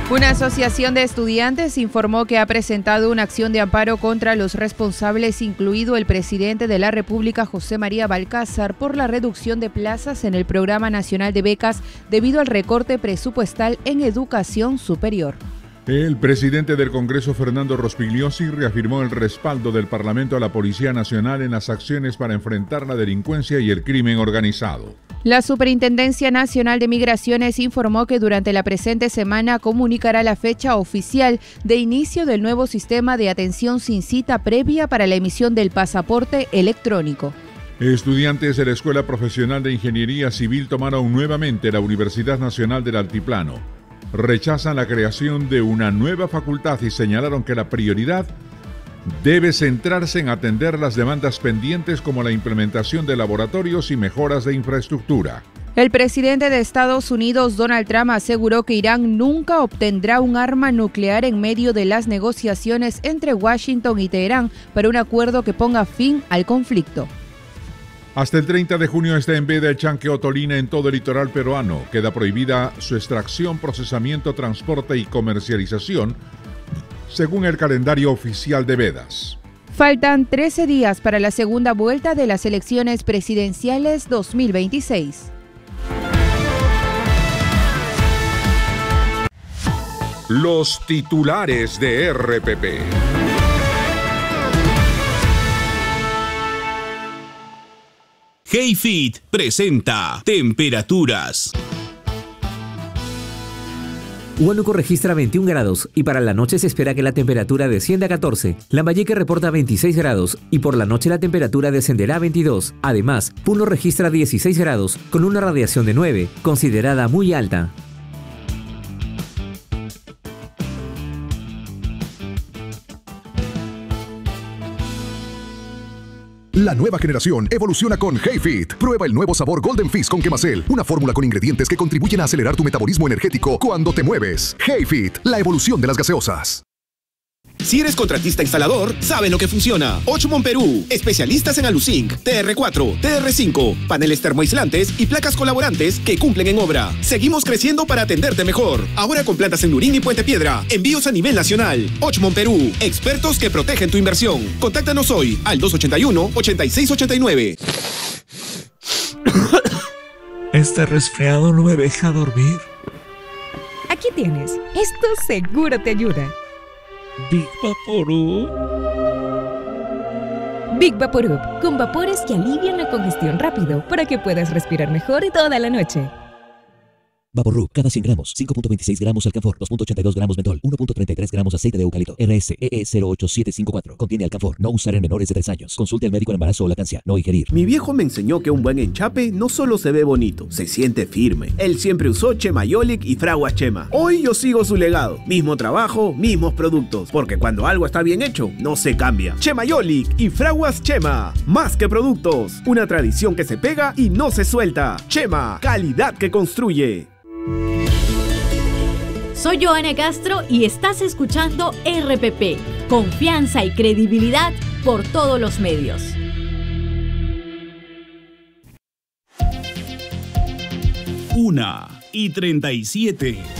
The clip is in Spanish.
Una asociación de estudiantes informó que ha presentado una acción de amparo contra los responsables, incluido el presidente de la República, José María Balcázar, por la reducción de plazas en el Programa Nacional de Becas debido al recorte presupuestal en educación superior. El presidente del Congreso, Fernando Rospigliosi, reafirmó el respaldo del Parlamento a la Policía Nacional en las acciones para enfrentar la delincuencia y el crimen organizado. La Superintendencia Nacional de Migraciones informó que durante la presente semana comunicará la fecha oficial de inicio del nuevo sistema de atención sin cita previa para la emisión del pasaporte electrónico. Estudiantes de la Escuela Profesional de Ingeniería Civil tomaron nuevamente la Universidad Nacional del Altiplano. Rechazan la creación de una nueva facultad y señalaron que la prioridad debe centrarse en atender las demandas pendientes como la implementación de laboratorios y mejoras de infraestructura. El presidente de Estados Unidos, Donald Trump, aseguró que Irán nunca obtendrá un arma nuclear en medio de las negociaciones entre Washington y Teherán para un acuerdo que ponga fin al conflicto. Hasta el 30 de junio está en veda el chanque otolina en todo el litoral peruano. Queda prohibida su extracción, procesamiento, transporte y comercialización, según el calendario oficial de vedas. Faltan 13 días para la segunda vuelta de las elecciones presidenciales 2026. Los titulares de RPP. HeyFit presenta temperaturas. Huánuco registra 21 grados y para la noche se espera que la temperatura descienda a 14. Lambayeque reporta 26 grados y por la noche la temperatura descenderá a 22. Además, Puno registra 16 grados con una radiación de 9, considerada muy alta. La nueva generación evoluciona con HeyFit. Prueba el nuevo sabor Golden Fizz con Quemacel, una fórmula con ingredientes que contribuyen a acelerar tu metabolismo energético cuando te mueves. HeyFit, la evolución de las gaseosas. Si eres contratista instalador, sabes lo que funciona. Ochmon Perú, especialistas en Aluzinc, TR4, TR5, paneles termoaislantes y placas colaborantes que cumplen en obra. Seguimos creciendo para atenderte mejor. Ahora con plantas en Lurín y Puente Piedra. Envíos a nivel nacional. Ochmon Perú, expertos que protegen tu inversión. Contáctanos hoy al 281-8689. Este resfriado no me deja dormir. Aquí tienes. Esto seguro te ayuda. Big Vaporub. Big Vaporub, con vapores que alivian la congestión rápido para que puedas respirar mejor toda la noche. Vaporub, cada 100 gramos, 5.26 gramos alcanfor, 2.82 gramos mentol, 1.33 gramos aceite de eucalipto. RSEE 08754. Contiene alcanfor. No usar en menores de 3 años. Consulte al médico en embarazo o lactancia. No ingerir. Mi viejo me enseñó que un buen enchape no solo se ve bonito, se siente firme. Él siempre usó Chemayolic y Fraguas Chema. Hoy yo sigo su legado. Mismo trabajo, mismos productos. Porque cuando algo está bien hecho, no se cambia. Chemayolic y Fraguas Chema. Más que productos. Una tradición que se pega y no se suelta. Chema, calidad que construye. Soy Joana Castro y estás escuchando RPP, confianza y credibilidad por todos los medios. Una y 37.